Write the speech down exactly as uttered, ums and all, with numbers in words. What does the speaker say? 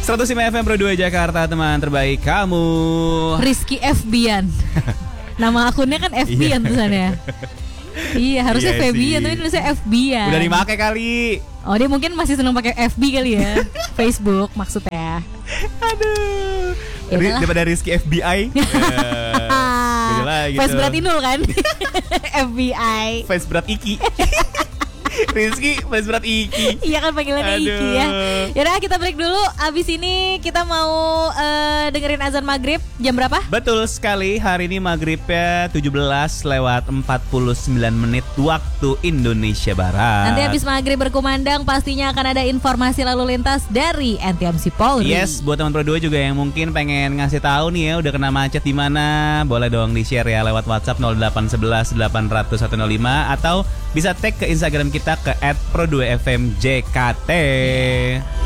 seratus lima F M Pro dua Jakarta, teman terbaik kamu. Rizky F Bian. Nama akunnya kan F Bian tulisannya. Iya, harusnya Iya Febian sih. tapi tulisnya F Bian. Udah dimakai kali. Oh, dia mungkin masih seneng pakai F B kali ya. Facebook maksudnya. Aduh. Ya Ri- udahlah. daripada Rizky F B I. Beda lagi Face tuh. berat Inul kan. F B I. Face berat Iki. Rizky face berat Iki. Iya kan panggilannya Aduh. Iki ya. Yaudah kita break dulu. Abis ini kita mau eh, dengerin azan maghrib jam berapa? Betul sekali, hari ini maghribnya tujuh belas lewat empat puluh sembilan menit waktu Indonesia Barat. Nanti habis maghrib berkumandang pastinya akan ada informasi lalu lintas dari N T M C Polri. Yes, buat teman Pro dua juga yang mungkin pengen ngasih tahu nih ya udah kena macet di mana, boleh dong di-share ya lewat WhatsApp nol delapan satu satu delapan nol nol satu nol lima atau bisa tag ke Instagram kita ke et pro dua f m j k t.